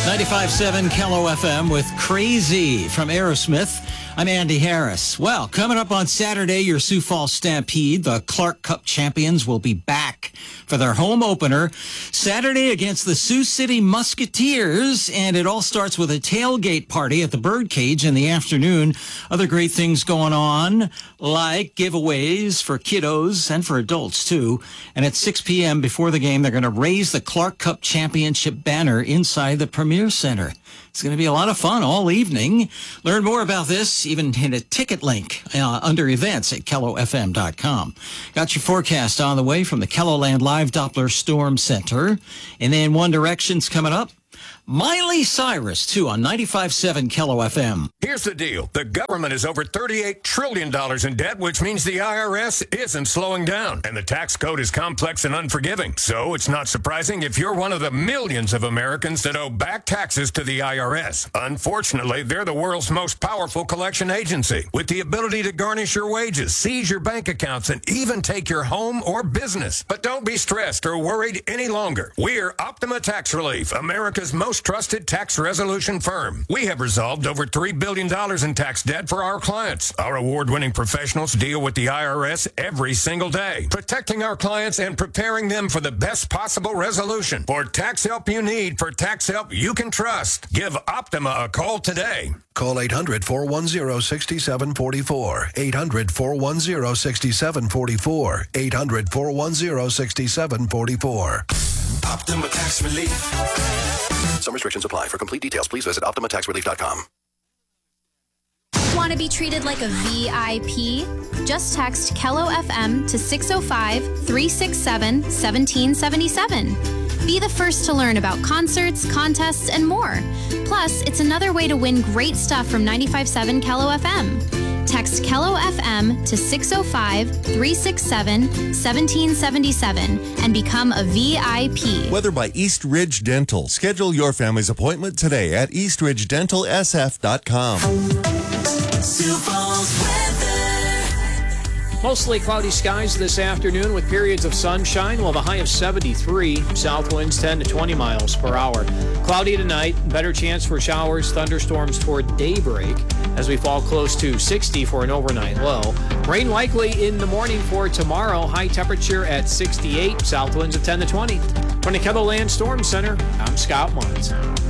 95.7 KELO FM with Crazy from Aerosmith. I'm Andy Harris. Well, coming up on Saturday, your Sioux Falls Stampede, the Clark Cup champions, will be back for their home opener Saturday against the Sioux City Musketeers, and it all starts with a tailgate party at the Birdcage in the afternoon. Other great things going on, like giveaways for kiddos and for adults, too. And at 6 p.m. before the game, they're going to raise the Clark Cup Championship banner inside the Premier Center. It's going to be a lot of fun all evening. Learn more about this, even hit a ticket link under events at KELOFM.com. Got your forecast on the way from the KELOLAND Live Doppler Storm Center. And then One Direction's coming up. Miley Cyrus, too, on 95.7 KELO FM. Here's the deal. The government is over $38 trillion in debt, which means the IRS isn't slowing down. And the tax code is complex and unforgiving. So it's not surprising if you're one of the millions of Americans that owe back taxes to the IRS. Unfortunately, they're the world's most powerful collection agency, with the ability to garnish your wages, seize your bank accounts, and even take your home or business. But don't be stressed or worried any longer. We're Optima Tax Relief, America's most trusted tax resolution firm. We have resolved over $3 billion in tax debt for our clients. Our award-winning professionals deal with the IRS every single day, protecting our clients and preparing them for the best possible resolution. For tax help you need, for tax help you can trust, give Optima a call today. Call 800-410-6744. 800-410-6744. 800-410-6744. Optima Tax Relief. Some restrictions apply. For complete details, please visit OptimaTaxRelief.com. Want to be treated like a VIP? Just text KELO FM to 605-367-1777. Be the first to learn about concerts, contests, and more. Plus, it's another way to win great stuff from 95.7 KELO FM. Text KELO FM to 605-367-1777 and become a VIP. Weather by East Ridge Dental. Schedule your family's appointment today at eastridgedentalsf.com. Sioux Falls weather. Mostly cloudy skies this afternoon with periods of sunshine. We'll have a high of 73. South winds 10 to 20 miles per hour. Cloudy tonight. Better chance for showers, thunderstorms toward daybreak as we fall close to 60 for an overnight low. Rain likely in the morning for tomorrow. High temperature at 68. South winds of 10 to 20. From the KELOLAND Storm Center, I'm Scott Muntz.